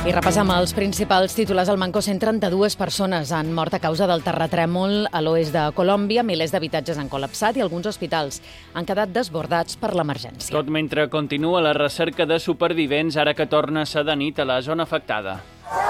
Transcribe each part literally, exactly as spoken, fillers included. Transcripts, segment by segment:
I repassam els principals titulars. Al Manco, cent trenta-dues persones han mort a causa del terratrèmol a l'oest de Colòmbia. Milers d'habitatges han col·lapsat i alguns hospitals han quedat desbordats per l'emergència. Tot mentre continua la recerca de supervivents ara que torna a ser de nit a la zona afectada.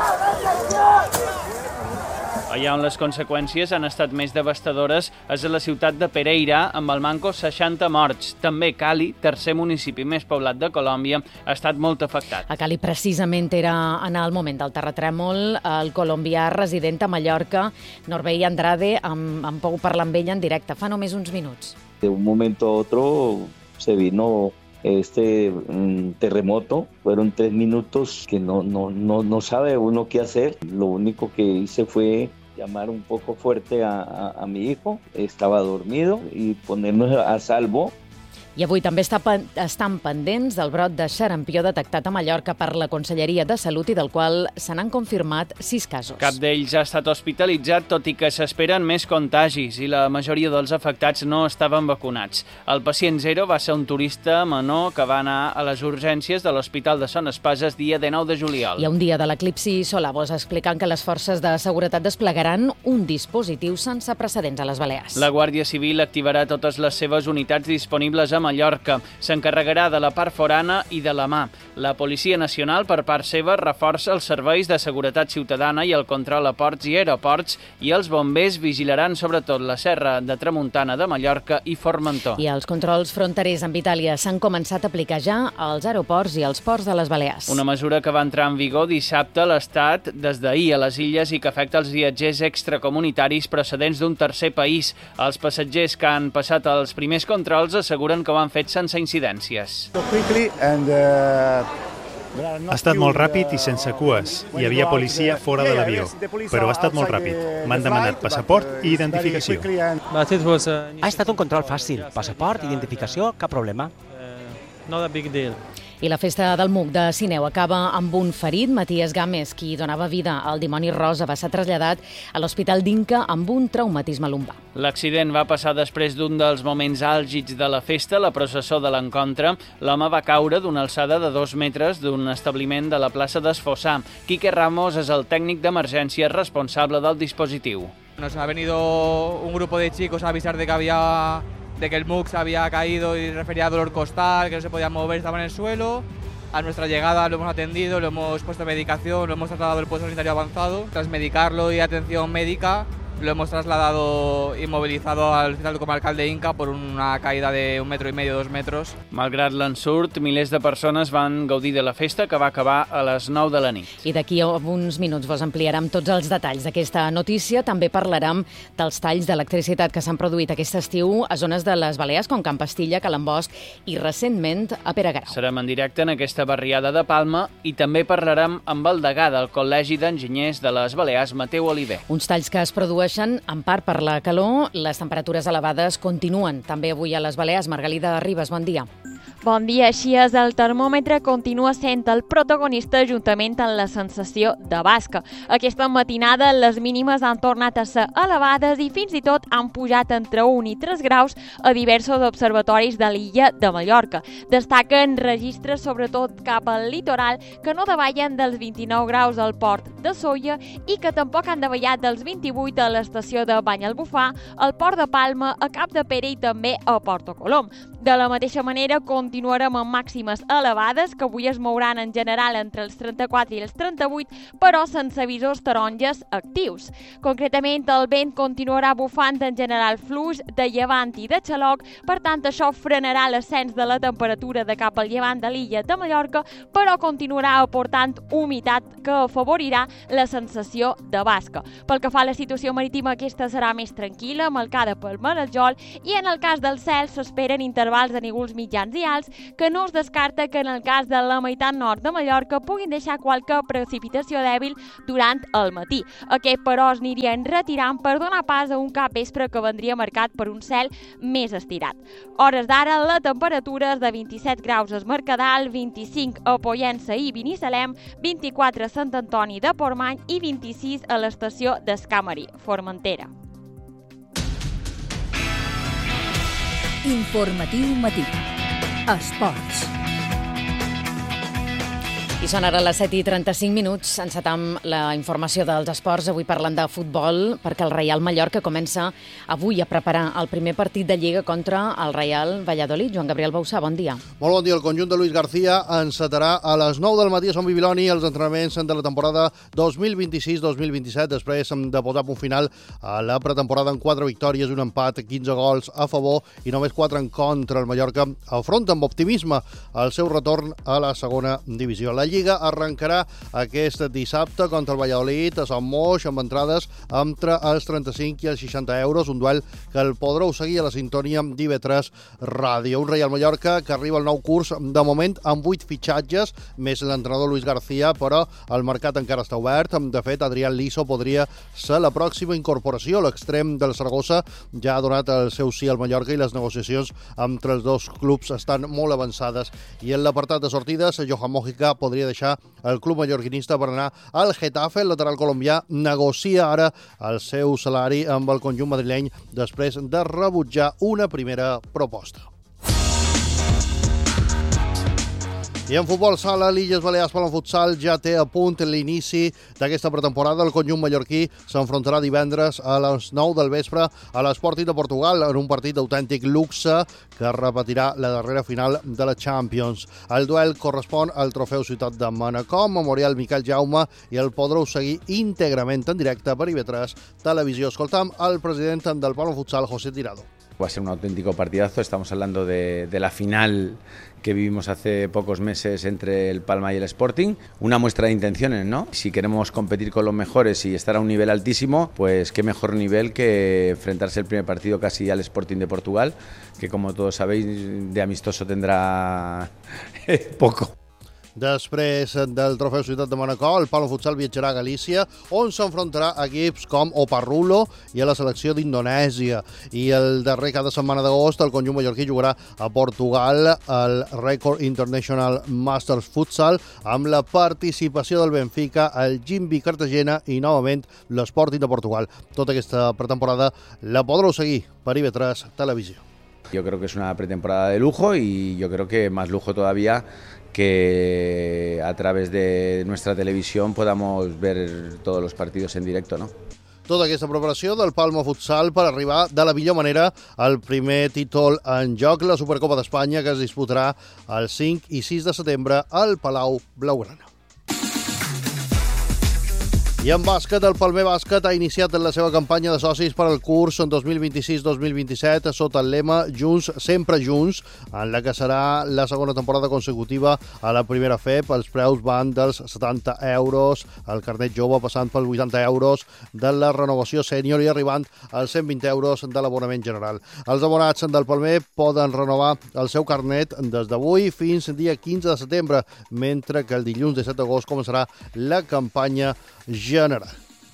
Allà on les conseqüències han estat més devastadores és a la ciutat de Pereira, amb al Manco seixanta morts. També Cali, tercer municipi més poblat de Colòmbia, ha estat molt afectat. A Cali precisament era en el moment del terratrèmol. El colombià resident a Mallorca, Norbey Andrade, hem, hem pogut parlar amb ell en directe fa només uns minuts. De un momento a otro se vino este terremoto. Fueron tres minutos que no, no, no, no sabe uno qué hacer. Lo único que hice fue llamar un poco fuerte a, a, a mi hijo. Estaba dormido y ponernos a salvo. I avui també està, estan pendents del brot de xarampió detectat a Mallorca per la Conselleria de Salut i del qual se n'han confirmat sis casos. Cap d'ells ha estat hospitalitzat, tot i que s'esperen més contagis i la majoria dels afectats no estaven vacunats. El pacient zero va ser un turista menor que va anar a les urgències de l'Hospital de Son Espases dia dinou de juliol. I a un dia de l'eclipsi solar, vos explicant que les forces de seguretat desplegaran un dispositiu sense precedents a les Balears. La Guàrdia Civil activarà totes les seves unitats disponibles a Mallorca. S'encarregarà de la part forana i de la mà. La Policia Nacional, per part seva, reforça els serveis de seguretat ciutadana i el control a ports i aeroports, i els bombers vigilaran sobretot la serra de Tramuntana de Mallorca i Formentor. I els controls fronterers amb Itàlia s'han començat a aplicar ja als aeroports i als ports de les Balears. Una mesura que va entrar en vigor dissabte a l'Estat des d'ahir a les illes i que afecta els viatgers extracomunitaris procedents d'un tercer país. Els passatgers que han passat els primers controls asseguren que ho han fet sense incidències. Ha estat molt ràpid i sense cues. Hi havia policia fora de l'avió, però ha estat molt ràpid. M'han demanat passaport i identificació. Ha estat un control fàcil. Passaport, identificació, cap problema. Not a big deal. I la festa del M U C de Sineu acaba amb un ferit. Matías Gámez, qui donava vida al dimoni rosa, va ser traslladat a l'Hospital d'Inca amb un traumatisme lumbar. L'accident va passar després d'un dels moments àlgids de la festa, la processó de l'encontre. L'home va caure d'una alçada de dos metres d'un establiment de la plaça d'Esfossà. Quique Ramos és el tècnic d'emergència responsable del dispositiu. Nos ha venido un grupo de chicos a avisar de que había... de que el M U C se había caído y refería a dolor costal, que no se podía mover, estaba en el suelo. A nuestra llegada lo hemos atendido, lo hemos puesto medicación, lo hemos trasladado al puesto sanitario avanzado. Tras medicarlo y atención médica, lo hemos trasladado y movilizado al Hospital Comarcal de Inca por una caída de un metro y medio, dos metros. Malgrat l'ensurt, milers de persones van gaudir de la festa, que va acabar a les nou de la nit. I d'aquí a uns minuts vos ampliarem tots els detalls d'aquesta notícia. També parlarem dels talls d'electricitat que s'han produït aquest estiu a zones de les Balears, com Can Pastilla, Can Bosc i recentment a Peragarau. Serem en directe en aquesta barriada de Palma i també parlarem amb el degà del Col·legi d'Enginyers de les Balears, Mateu Oliver. Uns talls que es produeixen en part per la calor. Les temperatures elevades continuen també avui a les Balears. Margalida Ribas, bon dia. Bon dia, així és, el termòmetre continua sent el protagonista juntament amb la sensació de basca. Aquesta matinada les mínimes han tornat a ser elevades i fins i tot han pujat entre un i tres graus a diversos observatoris de l'illa de Mallorca. Destaquen registres sobretot cap al litoral que no davallen dels vint-i-nou graus al port de Sóller i que tampoc han davallat dels vint-i-vuit a l'estació de Banyalbufar, al port de Palma, a Capdepera i també a Porto Colom. De la mateixa manera, continuarem amb màximes elevades que avui es mouran en general entre els trenta-quatre i els trenta-vuit, però sense avisos taronges actius. Concretament, el vent continuarà bufant en general fluix de llevant i de xaloc, per tant, això frenarà l'ascens de la temperatura de cap al llevant de l'illa de Mallorca, però continuarà aportant humitat que afavorirà la sensació de basca. Pel que fa a la situació marítima, aquesta serà més tranquil·la, marcada pel maresjol, i en el cas del cel s'esperen intervals de núvols mitjans i alts que no es descarta que en el cas de la meitat nord de Mallorca puguin deixar qualque precipitació dèbil durant el matí. Aquest, però, es anirien retirant per donar pas a un capvespre que vendria marcat per un cel més estirat. Hores d'ara, la temperatura és de vint-i-set graus a Es Mercadal, vint-i-cinc a Pollença i Binissalem, vint-i-quatre a Sant Antoni de Portmany i vint-i-sis a l'estació d'Escamari, Formentera. Informatiu matí. Esports. I són ara les set i trenta-cinc minuts. Encetam la informació dels esports. Avui parlant de futbol, perquè el Reial Mallorca comença avui a preparar el primer partit de Lliga contra el Real Valladolid. Joan Gabriel Bausà, bon dia. Molt bon dia. El conjunt de Luis García encetarà a les nou del matí a Sant Bibiloni els entrenaments de la temporada dos mil vint-i-sis dos mil vint-i-set, després de posar punt final a la pretemporada amb quatre victòries, un empat, quinze gols a favor i només quatre en contra. El Mallorca afronta amb optimisme el seu retorn a la segona divisió. La Lliga arrencarà aquest dissabte contra el Valladolid a Sant Moix amb entrades entre els trenta-cinc i els seixanta euros, un duel que el podreu seguir a la sintonia d'I V tres Ràdio. Un Reial Mallorca que arriba al nou curs de moment amb vuit fitxatges, més l'entrenador Luis García, però el mercat encara està obert. De fet, Adrián Liso podria ser la pròxima incorporació. L'extrem del Saragossa ja ha donat el seu sí al Mallorca i les negociacions entre els dos clubs estan molt avançades. I en l'apartat de sortides, Johan Mojica podria deixar el club mallorquinista per anar al Getafe. El lateral colombià negocia ara el seu salari amb el conjunt madrileny després de rebutjar una primera proposta. I en futbol sala, l'Illes Balears Palafutsal ja té a punt l'inici d'aquesta pretemporada. El conjunt mallorquí s'enfrontarà divendres a les nou del vespre a l'Sporting de Portugal en un partit d'autèntic luxe que repetirà la darrera final de la Champions. El duel correspon al trofeu Ciutat de Manacor, Memorial Miquel Jaume, i el podreu seguir íntegrament en directe per I V tres Televisió. Escoltam el president del Palafutsal, José Tirado. Va a ser un auténtico partidazo. Estamos hablando de, de la final que vivimos hace pocos meses entre el Palma y el Sporting. Una muestra de intenciones, ¿no? Si queremos competir con los mejores y estar a un nivel altísimo, pues qué mejor nivel que enfrentarse el primer partido casi al Sporting de Portugal, que como todos sabéis, de amistoso tendrá poco. Després del trofeu Ciutat de Manacor, el Palafutsal viatjarà a Galícia, on s'enfrontarà a equips com Oparrulo i a la selecció d'Indonèsia. I el darrer cada setmana d'agost, el conjunt mallorquí jugarà a Portugal al Record International Masters Futsal amb la participació del Benfica, el Gimbi Cartagena i, novament, l'Sporting de Portugal. Tota aquesta pretemporada la podreu seguir per I V tres Televisió. Yo creo que es una pretemporada de lujo y yo creo que más lujo todavía que a través de nuestra televisión podamos ver todos los partidos en directo, ¿no? Tota aquesta preparació del Palma Futsal per arribar de la millor manera al primer títol en joc, la Supercopa d'Espanya, que es disputarà el cinc i sis de setembre al Palau Blaugrana. I en bàsquet, el Palmer Bàsquet ha iniciat la seva campanya de socis per al curs dos mil vint-i-sis dos mil vint-i-set sota el lema Junts, sempre junts, en la que serà la segona temporada consecutiva a la primera F E P. Els preus van dels setanta euros al carnet jove, passant pels vuitanta euros de la renovació sènior i arribant als cent vint euros de l'abonament general. Els abonats del Palmer poden renovar el seu carnet des d'avui fins dia quinze de setembre, mentre que el dilluns disset d'agost començarà la campanya general.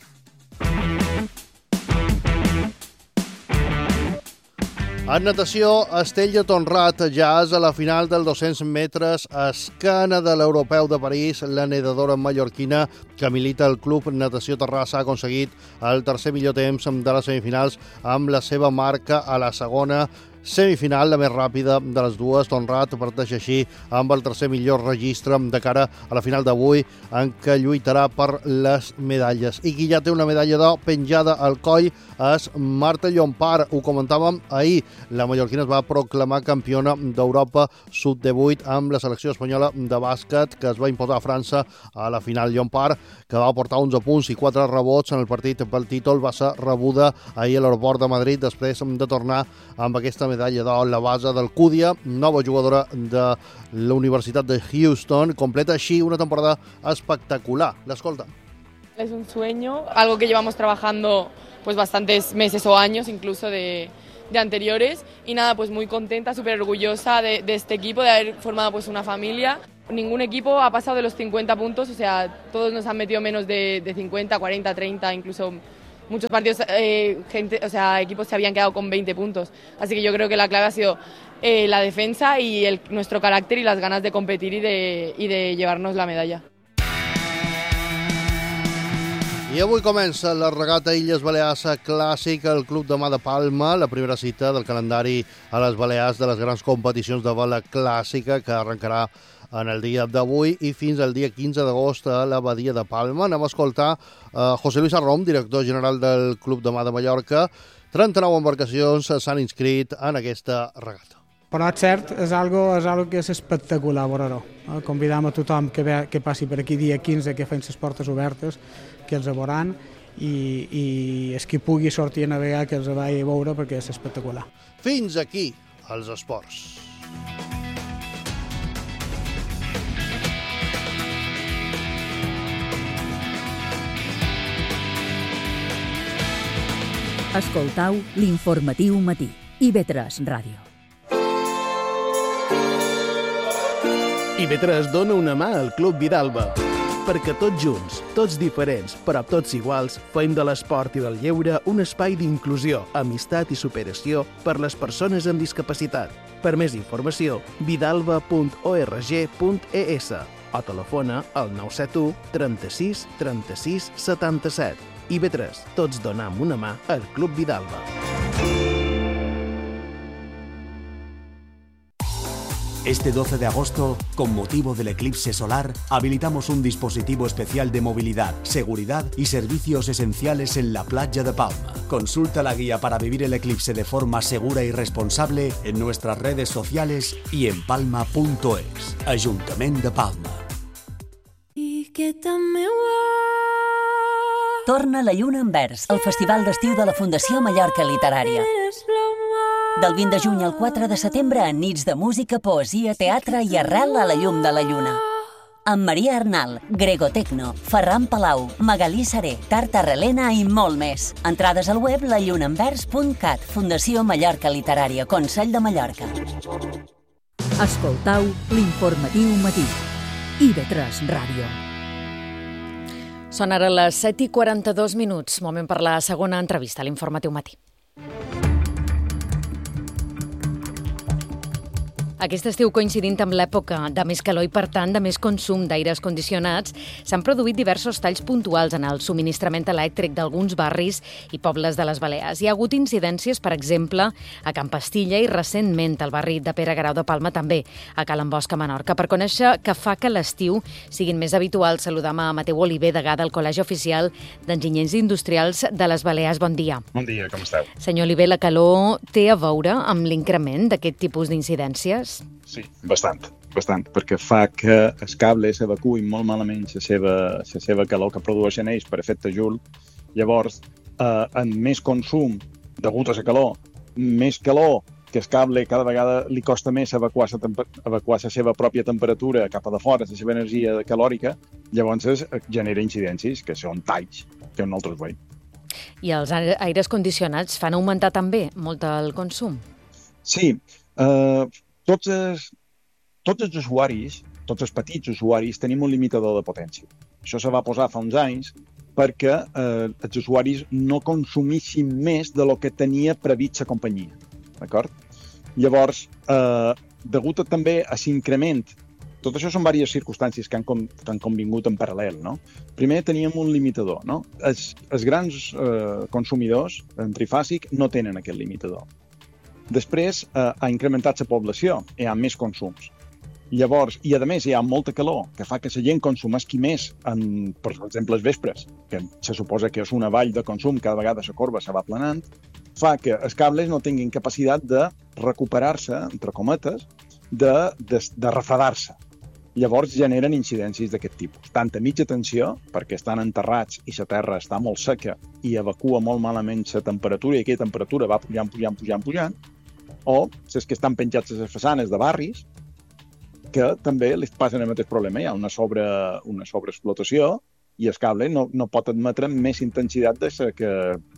En natació, Estella Tonrat ja és a la final del dos-cents metres a escana de l'Europeu de París. La nedadora mallorquina que milita al Club Natació Terrassa ha aconseguit el tercer millor temps de les semifinals amb la seva marca a la segona semifinal, la més ràpida de les dues. Tonrat parteix així amb el tercer millor registre de cara a la final d'avui, en què lluitarà per les medalles. I qui ja té una medalla d'or penjada al coll és Marta Llompart. Ho comentàvem ahir. La mallorquina es va proclamar campiona d'Europa sub divuit amb la selecció espanyola de bàsquet, que es va imposar a França a la final. Llompart, que va aportar onze punts i quatre rebots en el partit pel títol, va ser rebuda ahir a l'aeroport de Madrid després de tornar amb aquesta medalla d'or. La base del Cúdia, nova jugadora de la Universitat de Houston, completa així una temporada espectacular. L'escolta. Es un sueño, algo que llevamos trabajando pues bastantes meses o años incluso de, de anteriores, y nada, pues muy contenta, súper orgullosa de, de este equipo, de haber formado pues una familia. Ningún equipo ha pasado de los cincuenta puntos, o sea, todos nos han metido menos de, de cincuenta, cuarenta, treinta, incluso muchos partidos, eh, gente, o sea, equipos se habían quedado con veinte puntos. Así que yo creo que la clave ha sido eh, la defensa y el, nuestro carácter y las ganas de competir y de, y de llevarnos la medalla. I avui comença la regata Illes Balears Clàssic al Club de Mà de Palma, la primera cita del calendari a les Balears de les grans competicions de vela clàssica que arrencarà en el dia d'avui i fins al dia quinze d'agost a la Badia de Palma. Anem a escoltar uh, José Luis Arrom, director general del Club de Mar de Mallorca. trenta-nou embarcacions s'han inscrit en aquesta regata. Però és cert, és algo, és algo que és espectacular veure-ho. Eh? Convidam a tothom que, ve, que passi per aquí dia quinze, que feien les portes obertes, que els veuran, i, i és qui pugui sortir a navegar que els vagi a veure perquè és espectacular. Fins aquí els esports. Escoltau l'informatiu matí. I ve tres Ràdio. I ve tres dona una mà al Club Vidalba, perquè tots junts, tots diferents, però tots iguals, fem de l'esport i del lleure un espai d'inclusió, amistat i superació per les persones amb discapacitat. Per més informació, vidalba punt org punt es o telefona al nou set u trenta-sis trenta-sis setanta-set. I ve tres, tots donam una mà al Club Vidalba. Este doce de agosto, con motivo del eclipse solar, habilitamos un dispositivo especial de movilidad, seguridad y servicios esenciales en la playa de Palma. Consulta la guía para vivir el eclipse de forma segura y responsable en nuestras redes sociales y en palma punto es. Ayuntamiento de Palma. Torna la lluna en vers, el festival d'estiu de la Fundació Mallorca Literària. Del vint de juny al quatre de setembre, en nits de música, poesia, teatre i arrel a la llum de la lluna. Amb Maria Arnal, Grego Tecno, Ferran Palau, Magalí Seré, Tarta Relena i molt més. Entrades al web la lluna en vers punt cat, Fundació Mallorca Literària, Consell de Mallorca. Escoltau l'informatiu matí. I ve tres Ràdio. Són ara les set i quaranta-dos minuts. Moment per la segona entrevista a l'informatiu matí. Aquest estiu, coincidint amb l'època de més calor i, per tant, de més consum d'aires condicionats, s'han produït diversos talls puntuals en el subministrament elèctric d'alguns barris i pobles de les Balears. Hi ha hagut incidències, per exemple, a Can Pastilla i, recentment, al barri de Pere Garau de Palma, també a Cal Amposta, a Menorca. Per conèixer què fa que l'estiu siguin més habituals, saludam a Mateu Oliver, degà del Col·legi Oficial d'Enginyers Industrials de les Balears. Bon dia. Bon dia, com esteu? Senyor Oliver, la calor té a veure amb l'increment d'aquest tipus d'incidències? Sí, bastant, bastant, perquè fa que els cables evacuïn molt malament la seva, la seva calor que produeixen ells per efecte Joule. Llavors, eh, en més consum degut a la calor, més calor que el cable cada vegada li costa més evacuar la evacuar la seva pròpia temperatura cap a de fora, la seva energia calòrica, llavors es genera incidències, que són talls, que nosaltres veiem. I els aires condicionats fan augmentar també molt el consum? Sí, eh, Tots els, tots els usuaris, tots els petits usuaris, tenim un limitador de potència. Això se va posar fa uns anys perquè eh, els usuaris no consumissin més de lo que tenia previst la companyia. D'acord? Llavors, eh, degut a, també a l'increment, tot això són diverses circumstàncies que han, com, que han convingut en paral·lel, no? Primer teníem un limitador, no? Els, els grans eh, consumidors en trifàsic no tenen aquest limitador. Després eh, ha incrementat la població, hi ha més consums. Llavors, i a més hi ha molta calor, que fa que la gent consumesqui més, en, per exemple, els vespres, que se suposa que és una vall de consum, cada vegada la corba se va planant, fa que els cables no tinguin capacitat de recuperar-se, entre cometes, de, de, de refredar-se. Llavors generen incidències d'aquest tipus. Tant a mitja tensió, perquè estan enterrats i la terra està molt seca i evacua molt malament la temperatura i aquella temperatura va pujant, pujant, pujant, pujant, o les que estan penjats a les façanes de barris, que també li passen el mateix problema. Hi ha una, sobre, una sobreexplotació i el cable no, no pot admetre més intensitat de la que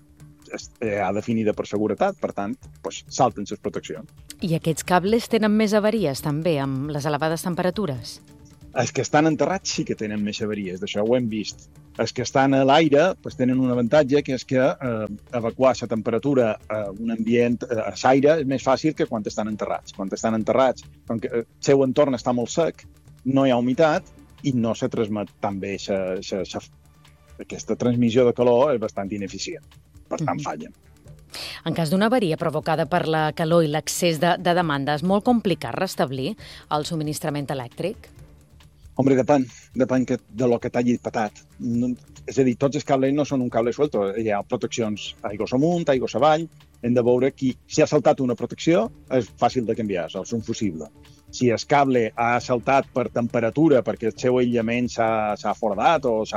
ha definida per seguretat. Per tant, doncs, salten les proteccions. I aquests cables tenen més avaries, també, amb les elevades temperatures? Els que estan enterrats sí que tenen més avaries, d'això ho hem vist. Els que estan a l'aire doncs, tenen un avantatge, que és que eh, evacuar la temperatura a un ambient, a l'aire, és més fàcil que quan estan enterrats. Quan estan enterrats, com que el seu entorn està molt sec, no hi ha humitat i no se transmet tan bé xa, xa, xa, aquesta transmissió de calor és bastant ineficient. Per tant, fallen. En cas d'una avaria provocada per la calor i l'excés de, de demanda, és molt complicat restablir el subministrament elèctric? Hombre, depèn, depèn que, de lo que t'hagi patat. No, és a dir, tots els cables no són un cable suelto, hi ha proteccions aigües amunt, aigües avall, hem de veure qui, si ha saltat una protecció, és fàcil de canviar, és un fusible. Si el cable ha saltat per temperatura, perquè el seu aïllament s'ha foradat o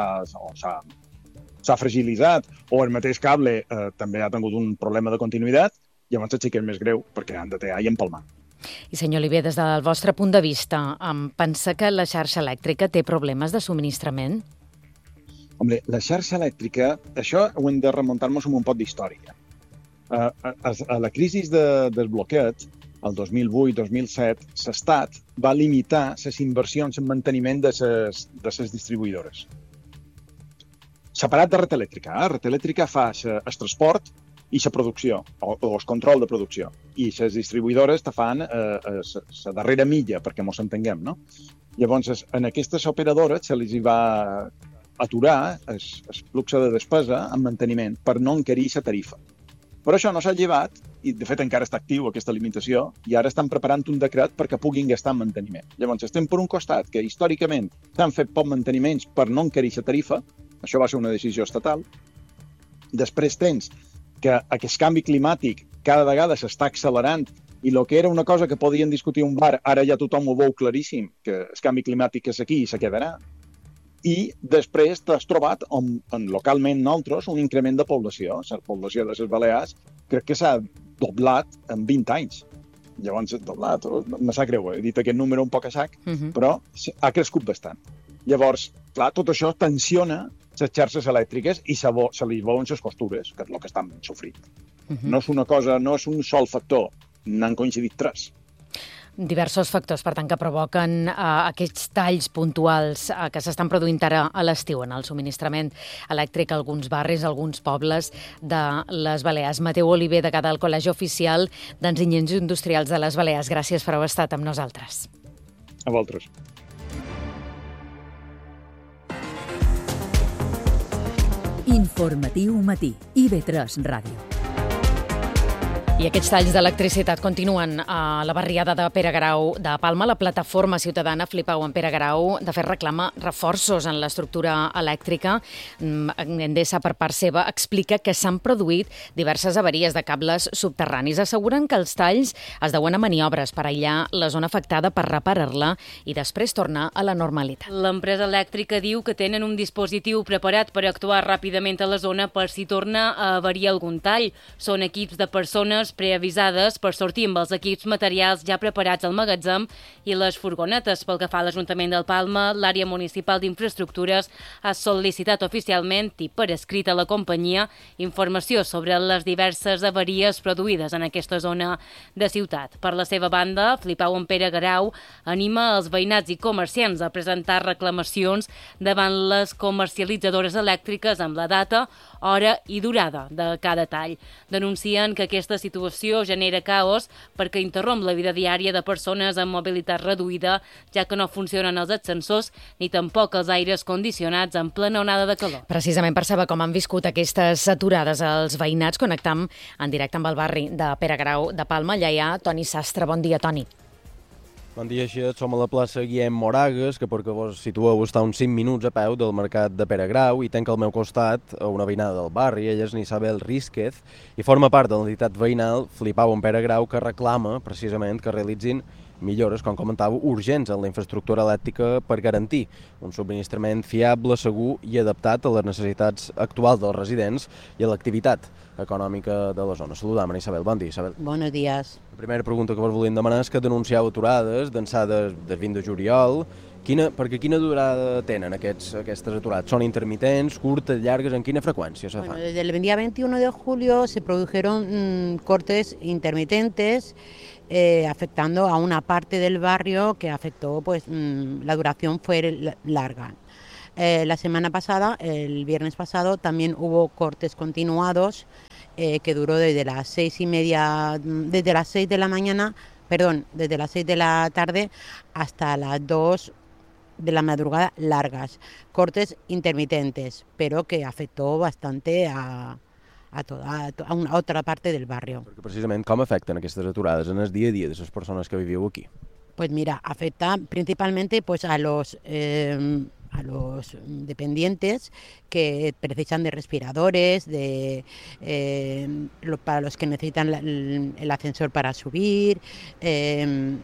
s'ha fragilitzat, o el mateix cable eh, també ha tingut un problema de continuïtat, llavors sí que és més greu, perquè han de tallar i empalmar. I senyor Oliver, des del vostre punt de vista, pensa que la xarxa elèctrica té problemes de subministrament? Home, la xarxa elèctrica, això ho hem de remuntar-nos amb un pot d'història. A, a, a la crisi de, del bloqueig, el dos mil vuit dos mil set, l'Estat va limitar les inversions en manteniment de les de les distribuïdores. Separat de Red Elèctrica. Eh? Red Elèctrica fa el transport i la producció, o, o el control de producció. I les distribuïdores te fan la eh, eh, darrera milla, perquè mos entenguem, no? Llavors, en aquestes operadores se les va aturar el, el flux de despesa en manteniment per no encarir la tarifa. Però això no s'ha llevat, i de fet encara està actiu aquesta limitació, i ara estan preparant un decret perquè puguin gastar en manteniment. Llavors, estem per un costat que històricament s'han fet pocs manteniments per no encarir la tarifa, això va ser una decisió estatal. Després tens que aquest canvi climàtic cada vegada s'està accelerant i el que era una cosa que podien discutir un bar, ara ja tothom ho veu claríssim, que el canvi climàtic és aquí i se quedarà. I després t'has trobat on, on localment nosaltres un increment de població. La població de les Balears crec que s'ha doblat en vint anys. Llavors, doblat, me sap greu, he dit aquest número un poc a sac, uh-huh. però ha crescut bastant. Llavors, clar, tot això tensiona les xarxes elèctriques i se, vo, se li veuen les costures, que és el que estan sofrint. Uh-huh. No és una cosa, no és un sol factor, n'han coincidit tres. Diversos factors, per tant, que provoquen uh, aquests talls puntuals uh, que s'estan produint ara a l'estiu en el subministrament elèctric a alguns barris, a alguns pobles de les Balears. Mateu Oliver, de cada el Col·legi Oficial d'Enginyers Industrials de les Balears. Gràcies per haver estat amb nosaltres. A vosaltres. Informatiu matí, I V tres Ràdio. I aquests talls d'electricitat continuen a la barriada de Pere Guerau de Palma. La plataforma ciutadana Flipau en Pere Guerau, de fet, reclama reforços en l'estructura elèctrica. Endesa, per part seva, explica que s'han produït diverses avaries de cables subterranis. Asseguren que els talls es deuen a maniobres per aïllar la zona afectada, per reparar-la i després tornar a la normalitat. L'empresa elèctrica diu que tenen un dispositiu preparat per actuar ràpidament a la zona per si torna a haver-hi algun tall. Són equips de persones preavisades per sortir amb els equips materials ja preparats al magatzem i les furgonetes. Pel que fa a l'Ajuntament del Palma, l'àrea municipal d'infraestructures ha sol·licitat oficialment i per escrit a la companyia informació sobre les diverses avaries produïdes en aquesta zona de ciutat. Per la seva banda, Flipau en Pere Guerau anima els veïnats i comerciants a presentar reclamacions davant les comercialitzadores elèctriques amb la data, hora i durada de cada tall. Denuncien que aquesta situació genera caos perquè interromp la vida diària de persones amb mobilitat reduïda, ja que no funcionen els ascensors ni tampoc els aires condicionats en plena onada de calor. Precisament per saber com han viscut aquestes aturades els veïnats, connectam en directe amb el barri de Pere Guerau de Palma. Allà hi ha Toni Sastre. Bon dia, Toni. Bon dia, Xet. Som a la plaça Guillem Moragues, que perquè vos situeu està uns cinc minuts a peu del mercat de Pere Guerau, i tenc al meu costat una veïnada del barri, ella és Isabel Rísquez, i forma part de l'entitat veïnal Flipau en Pere Guerau, que reclama precisament que realitzin millores, com comentàveu, urgents en la infraestructura elèctrica per garantir un subministrament fiable, segur i adaptat a les necessitats actuals dels residents i a l'activitat econòmica de la zona. Saludam, Isabel. Bon dia, Isabel. Buenos días. La primera pregunta que vos volíem demanar és que denuncieu aturades d'ençà del vint de juliol. Quina, perquè quina durada tenen aquests, aquestes aturades? ¿Són intermitents, curtes, llargues? En quina freqüència se fan? Bueno, desde el día veintiuno de julio se produjeron mmm, cortes intermitentes eh, afectando a una parte del barrio que afectó, pues mmm, la duración fue larga. Eh, la semana pasada, el viernes pasado, también hubo cortes continuados eh, que duró desde las seis y media, desde las seis de la mañana, perdón, desde las seis de la tarde hasta las dos de la madrugada largas. Cortes intermitentes, pero que afectó bastante a, a, toda, a una otra parte del barrio. Perquè precisament com afecten aquestes aturades en el dia a dia de les persones que viviu aquí? Pues mira, afecta principalmente pues a los eh, a los dependientes que precisan de respiradores, de eh, lo, para los que necesitan la, el, el ascensor para subir. Eh,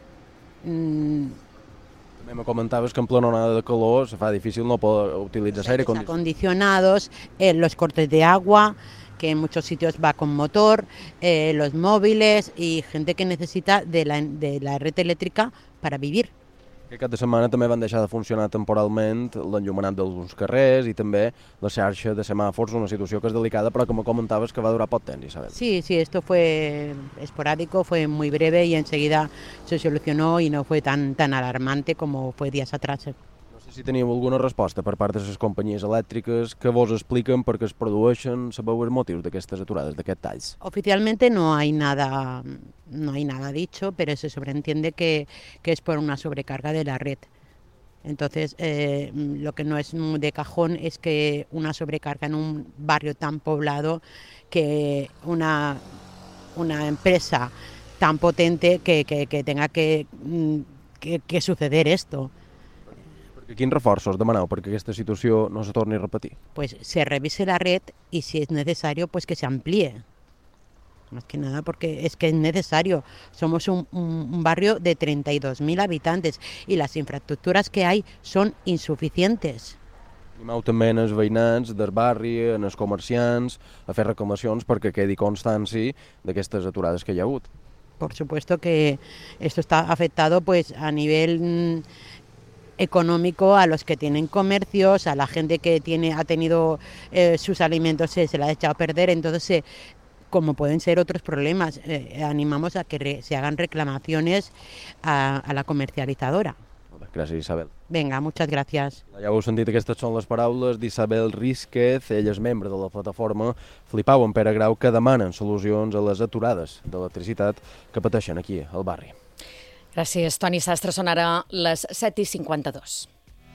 mm, També me comentaves que en plena onada de calor se fa difícil no poder utilitzar aire condicionado. Acondicionados, eh, los cortes de agua, que en muchos sitios va con motor, eh, los móviles y gente que necesita de la, de la red eléctrica para vivir. Aquest cap de setmana també van deixar de funcionar temporalment l'enllumenat d'alguns carrers i també la xarxa de semàfors, una situació que és delicada però que me comentaves que va durar poc temps, Isabel. Sí, sí, esto fue esporádico, fue muy breve y enseguida se solucionó y no fue tan, tan alarmante como fue días atrás. No sé si teníeu alguna resposta per part de les companyies elèctriques que vos expliquen per què es produeixen, sabeu els motius d'aquestes aturades, d'aquests talls. Oficialmente no hay nada, no hay nada dicho, pero se sobreentiende que, que es por una sobrecarga de la red. Entonces, eh, lo que no es de cajón es que una sobrecarga en un barrio tan poblado, que una, una empresa tan potente que, que, que tenga que, que, que suceder esto. Quins reforços demaneu perquè aquesta situació no se torni a repetir? Pues se revise la red y si es necesario, pues que se amplíe. Más que nada porque es que es necesario. Somos un, un, un barrio de treinta y dos mil habitantes y las infraestructuras que hay son insuficientes. Animeu també en els veïnats del barri, en els comerciants, a fer reclamacions perquè quedi constància d'aquestes aturades que hi ha hagut. Por supuesto que esto está afectado pues a nivel mmm, económico a los que tienen comercios, a la gente que tiene ha tenido eh, sus alimentos se, se la ha echado a perder, entonces eh, como pueden ser otros problemas, eh, animamos a que re, se hagan reclamaciones a, a la comercializadora. Gràcies, Isabel. Venga, muchas gracias. Ja heu sentit, aquestes són les paraules d'Isabel Rísquez, ella és membre de la plataforma Flipau en Pere Grau, que demanen solucions a les aturades d'electricitat que pateixen aquí al barri. Gràcies, Toni Sastre. Són ara les set i cinquanta-dos.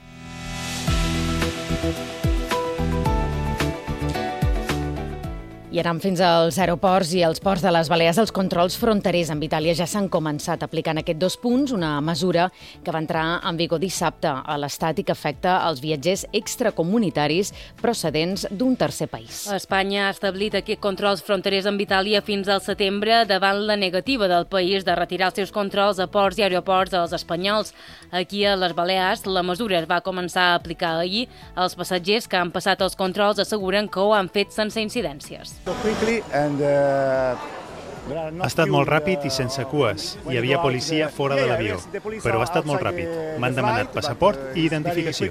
I ara fins als aeroports i als ports de les Balears, els controls fronterers amb Itàlia ja s'han començat aplicant aquest dos punts, una mesura que va entrar en vigor dissabte a l'Estat i que afecta els viatgers extracomunitaris procedents d'un tercer país. Espanya ha establit aquests controls fronterers amb Itàlia fins al setembre davant la negativa del país de retirar els seus controls a ports i aeroports als espanyols. Aquí a les Balears la mesura es va començar a aplicar ahir. Els passatgers que han passat els controls asseguren que ho han fet sense incidències. Ha estat molt ràpid i sense cues. Hi havia policia fora de l'avió, però ha estat molt ràpid. M'han demanat passaport i identificació.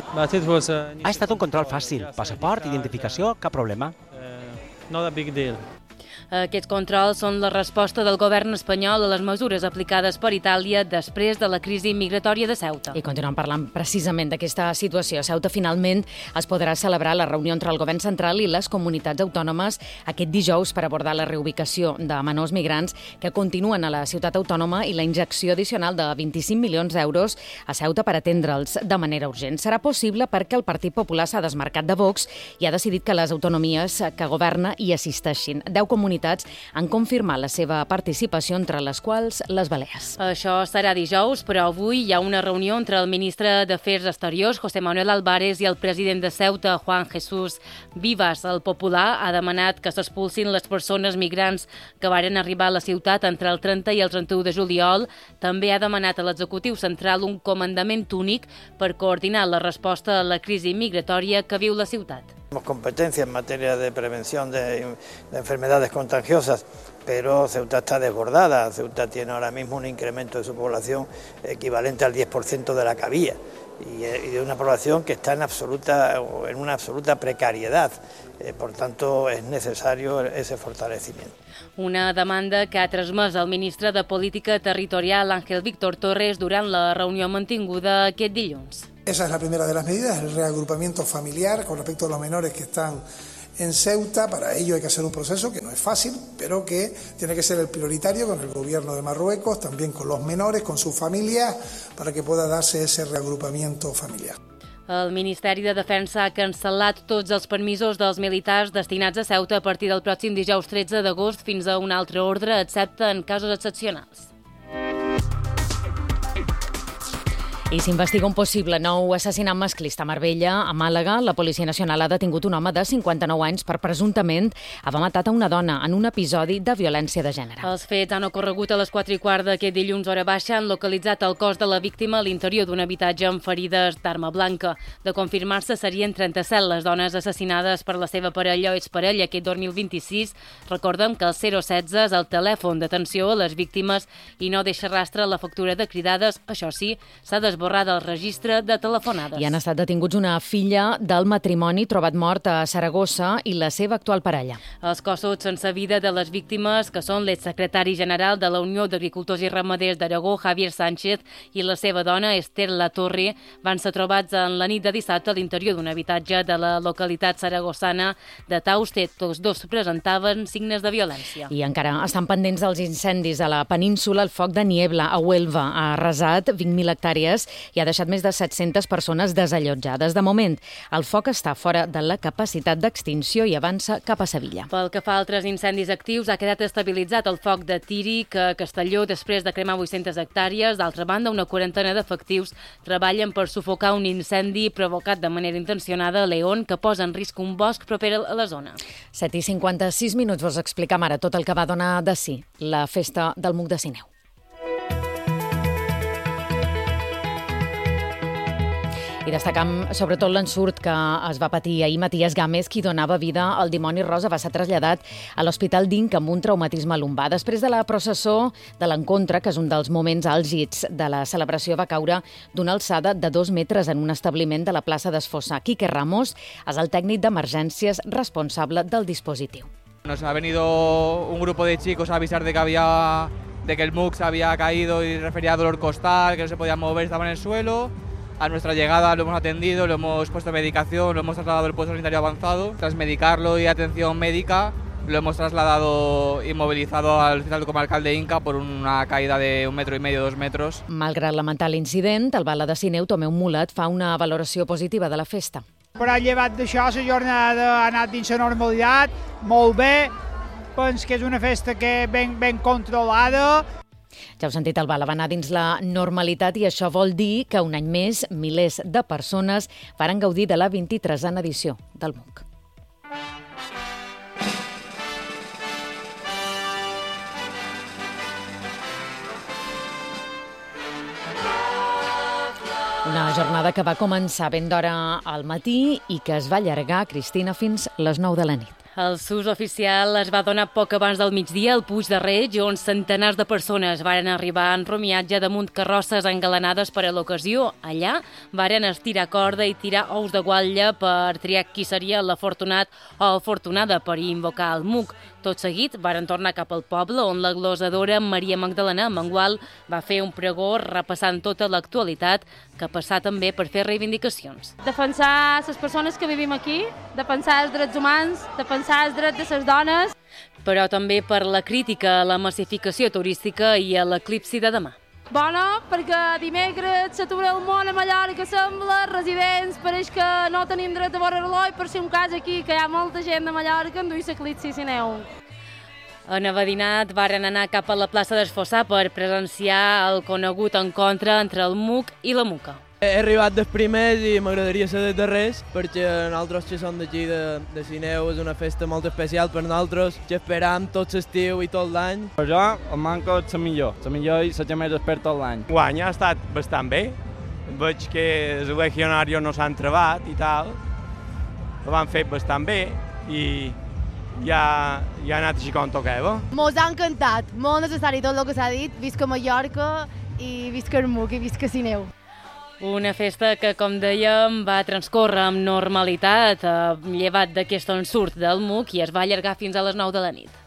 Ha estat un control fàcil. Passaport, identificació, cap problema. Not a big deal. Aquests controls són la resposta del govern espanyol a les mesures aplicades per Itàlia després de la crisi migratòria de Ceuta. I continuem parlant precisament d'aquesta situació. A Ceuta finalment es podrà celebrar la reunió entre el govern central i les comunitats autònomes aquest dijous per abordar la reubicació de menors migrants que continuen a la ciutat autònoma i la injecció addicional de vint-i-cinc milions d'euros a Ceuta per atendre'ls de manera urgent. Serà possible perquè el Partit Popular s'ha desmarcat de Vox i ha decidit que les autonomies que governa hi assisteixin. Deu comunitats han confirmat la seva participació, entre les quals les Balears. Això serà dijous, però avui hi ha una reunió entre el ministre d'Afers Exteriors, José Manuel Álvarez, i el president de Ceuta, Juan Jesús Vivas. El Popular ha demanat que s'expulsin les persones migrants que varen arribar a la ciutat entre el trenta i el trenta-u de juliol. També ha demanat a l'executiu central un comandament únic per coordinar la resposta a la crisi migratòria que viu la ciutat. Tenemos competencia en materia de prevención de, de enfermedades contagiosas, pero Ceuta está desbordada. Ceuta tiene ahora mismo un incremento de su población equivalente al diez por ciento de la que había y, y de una población que está en, absoluta, en una absoluta precariedad. Eh, por tanto, es necesario ese fortalecimiento. Una demanda que ha transmès el ministre de Política Territorial, Ángel Víctor Torres, durant la reunió mantinguda aquest dilluns. Esa es la primera de las medidas, el reagrupamiento familiar con respecto a los menores que están en Ceuta. Para ello hay que hacer un proceso que no es fácil, pero que tiene que ser el prioritario con el gobierno de Marruecos, también con los menores, con sus familias, para que pueda darse ese reagrupamiento familiar. El Ministeri de Defensa ha cancel·lat tots els permisos dels militars destinats a Ceuta a partir del pròxim dijous tretze d'agost fins a un altre ordre, excepte en casos excepcionals. I s'investiga un possible nou assassinat masclista a Marbella. A Màlaga, la Policia Nacional ha detingut un home de cinquanta-nou anys per presumptament haver matat a una dona en un episodi de violència de gènere. Els fets han ocorregut a les quatre i quart d'aquest dilluns hora baixa. Han localitzat el cos de la víctima a l'interior d'un habitatge amb ferides d'arma blanca. De confirmar-se, serien trenta-set les dones assassinades per la seva parella o exparella aquest dos mil vint-i-sis. Recordem que el zero setze és el telèfon d'atenció a les víctimes i no deixa rastre la factura de cridades. Això sí, s'ha desbordat del registre de telefonades. I han estat detinguts una filla del matrimoni trobat mort a Saragossa i la seva actual parella. Els cossos sense vida de les víctimes, que són l'exsecretari general de la Unió d'Agricultors i Ramaders d'Aragó, Javier Sánchez, i la seva dona, Esther Latorre, van ser trobats en la nit de dissabte a l'interior d'un habitatge de la localitat saragossana de Taustet. Tots dos presentaven signes de violència. I encara estan pendents dels incendis a la península. El foc de Niebla, a Huelva, ha arrasat vint mil hectàrees i ha deixat més de set-centes persones desallotjades. De moment, el foc està fora de la capacitat d'extinció i avança cap a Sevilla. Pel que fa a altres incendis actius, ha quedat estabilitzat el foc de Tírig a Castelló després de cremar vuit-centes hectàrees. D'altra banda, una quarantena d'efectius treballen per sufocar un incendi provocat de manera intencionada a León, que posa en risc un bosc proper a la zona. set i cinquanta-sis minuts. Vos explicam ara tot el que va donar de si la festa del Muc de Sineu. I destacam sobretot l'ensurt que es va patir ahir. Matías Gámez, qui donava vida al dimoni rosa, va ser traslladat a l'Hospital d'Inca amb un traumatisme lumbar. Després de la processó de l'encontre, que és un dels moments àlgids de la celebració, va caure d'una alçada de dos metres en un establiment de la plaça d'Esfossa. Quique Ramos és el tècnic d'emergències responsable del dispositiu. Nos ha venido un grupo de chicos a avisar de que había, de que el M U X había caído y refería a dolor costal, que no se podía mover, estaba en el suelo. A nuestra llegada lo hemos atendido, lo hemos puesto medicación, lo hemos trasladado al puesto sanitario avanzado. Tras medicarlo y atención médica, lo hemos trasladado inmovilizado al Hospital Comarcal de Inca por una caída de un metro i medio, dos metros. Malgrat lamentar l'incident, el Bala de Sineu, Tomeu Mulet, fa una valoració positiva de la festa. Però llevat d'això, la jornada ha anat dins la normalitat, molt bé. Penso que és una festa que ben, ben controlada. Ja heu sentit, el Bala va anar dins la normalitat i això vol dir que un any més milers de persones varen gaudir de la vint-i-tresena edició del M U C. Una jornada que va començar ben d'hora al matí i que es va allargar, Cristina, fins les nou de la nit. El sus oficial es va donar poc abans del migdia al Puig de Reig, on centenars de persones varen arribar en romiatge damunt carrosses engalanades per a l'ocasió. Allà varen estirar corda i tirar ous de guatlla per triar qui seria l'afortunat o afortunada per invocar el M U C. Tot seguit varen tornar cap al poble, on la glosadora Maria Magdalena Mangual va fer un pregó repassant tota l'actualitat, que passà també per fer reivindicacions. Defensar les persones que vivim aquí, defensar els drets humans, defensar els drets de les dones. Però també per la crítica a la massificació turística i a l'eclipsi de demà. Bona, perquè dimecres s'atura el món a Mallorca, sembla, residents, pareix que no tenim dret a veure-lo i per ser un cas aquí, que hi ha molta gent de Mallorca, enduir l'eclipsi si neu. En Abadinat varen anar cap a la plaça d'Esfossà per presenciar el conegut encontre entre el M U C i la M U C A. He arribat dels primers i m'agradaria ser dels darrers, perquè nosaltres que som d'aquí de, de Sineu és una festa molt especial per nosaltres, que esperam tot l'estiu i tot l'any. Per jo, el Manco és la millor, la millor i la que més espera tot l'any. Guany ha estat bastant bé, veig que els legionarios no s'han trebat i tal, ho van fer bastant bé i ja, ja ha anat així com tocava. Mos ha encantat, molt necessari tot el que s'ha dit, visca Mallorca i visca el M U C i visca Sineu. Una festa que, com dèiem, va transcórrer amb normalitat, llevat d'aquest ensurt del M U C, i es va allargar fins a les nou de la nit.